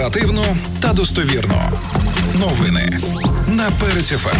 Інформативно та достовірно. Новини на Перець ФМ.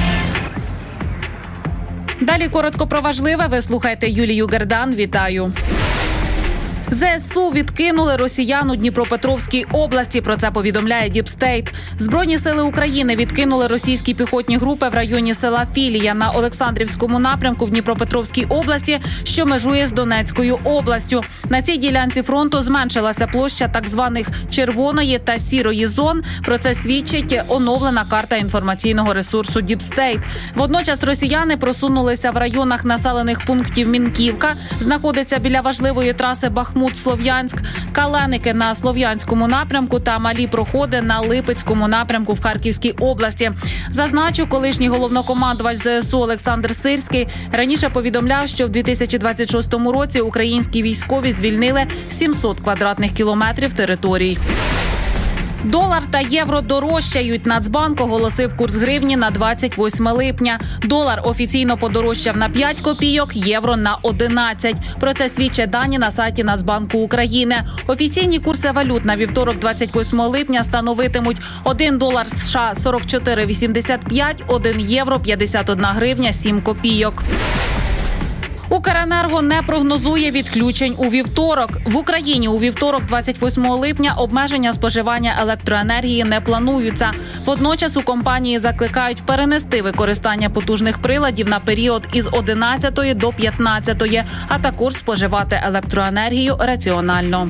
Далі коротко про важливе. Ви слухаєте Юлію Гердан. Вітаю. ЗСУ відкинули росіян у Дніпропетровській області. Про це повідомляє Діпстейт. Збройні сили України відкинули російські піхотні групи в районі села Філія на Олександрівському напрямку в Дніпропетровській області, що межує з Донецькою областю. На цій ділянці фронту зменшилася площа так званих червоної та сірої зон. Про це свідчить оновлена карта інформаційного ресурсу Діпстейт. Водночас росіяни просунулися в районах населених пунктів Мінківка, знаходиться біля важливої траси Бахмут-Слов'янськ, Каленики на Слов'янському напрямку та малі проходи на Липецькому напрямку в Харківській області. Зазначу, колишній головнокомандувач ЗСУ Олександр Сирський раніше повідомляв, що в 2026 році українські військові звільнили 700 квадратних кілометрів територій. Долар та євро дорожчають. Нацбанк оголосив курс гривні на 28 липня. Долар офіційно подорожчав на 5 копійок, євро на 11. Про це свідчать дані на сайті Нацбанку України. Офіційні курси валют на вівторок 28 липня становитимуть 1 долар США 44,85, 1 євро 51 гривня 7 копійок. Укренерго не прогнозує відключень у вівторок. В Україні у вівторок, 28 липня, обмеження споживання електроенергії не плануються. Водночас у компанії закликають перенести використання потужних приладів на період із 11 до 15, а також споживати електроенергію раціонально.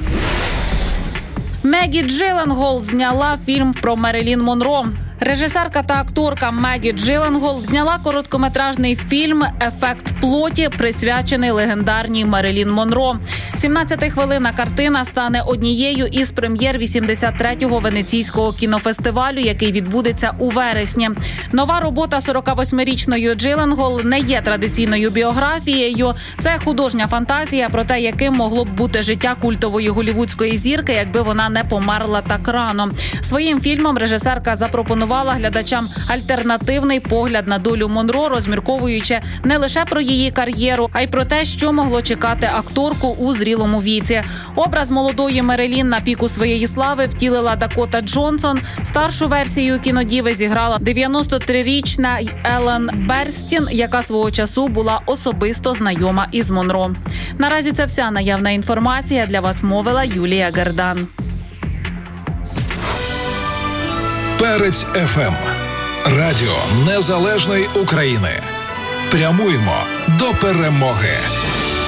Мегі Джилленхол зняла фільм про Мерлін Монро. Режисерка та акторка Мегі Джилленхол зняла короткометражний фільм «Ефект плоті», присвячений легендарній Мерлін Монро. 17-хвилинна картина стане однією із прем'єр 83-го Венеційського кінофестивалю, який відбудеться у вересні. Нова робота 48-річної Джилленхол не є традиційною біографією. Це художня фантазія про те, яким могло б бути життя культової голлівудської зірки, якби вона не померла так рано. Своїм фільмом режисерка запропонувала глядачам альтернативний погляд на долю Монро, розмірковуючи не лише про її кар'єру, а й про те, що могло чекати акторку у зрілому віці. Образ молодої Мерлін на піку своєї слави втілила Дакота Джонсон. Старшу версію кінодіви зіграла 93-річна Елен Берстін, яка свого часу була особисто знайома із Монро. Наразі це вся наявна інформація. Для вас мовила Юлія Гердан. Перець ФМ. Радіо Незалежної України. Прямуємо до перемоги.